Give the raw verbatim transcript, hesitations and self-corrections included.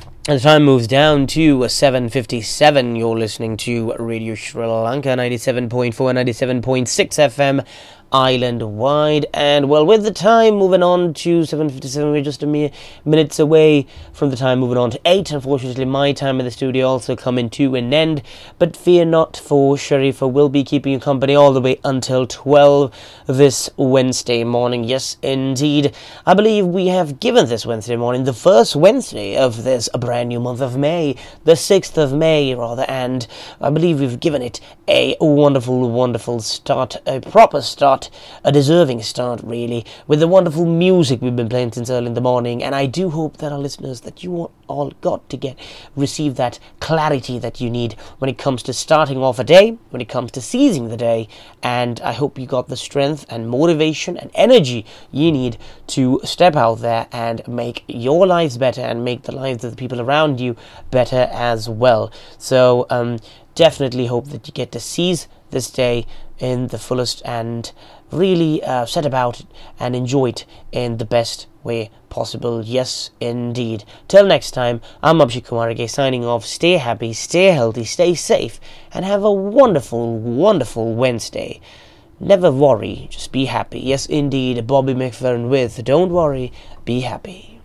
And the time moves down to seven fifty-seven. You're listening to Radio Sri Lanka, ninety-seven point four, ninety-seven point six F M, island-wide. And, well, with the time moving on to seven fifty-seven, we're just a mere minutes away from the time moving on to eight. Unfortunately, my time in the studio also coming to an end. But fear not, for Sharifa will be keeping you company all the way until twelve this Wednesday morning. Yes, indeed. I believe we have given this Wednesday morning the first Wednesday of this brand new month of May, the sixth of May, rather, and I believe we've given it a wonderful, wonderful start, a proper start, a deserving start, really, with the wonderful music we've been playing since early in the morning. And I do hope that our listeners, that you all got to get receive that clarity that you need when it comes to starting off a day, when it comes to seizing the day, and I hope you got the strength and motivation and energy you need to step out there and make your lives better and make the lives of the people around you better as well. So um, definitely hope that you get to seize this day in the fullest and really uh, set about it and enjoy it in the best way possible. Yes, indeed. Till next time, I'm Abhishek Kumarage signing off. Stay happy, stay healthy, stay safe, and have a wonderful, wonderful Wednesday. Never worry, just be happy. Yes, indeed. Bobby McFerrin with Don't Worry, Be Happy.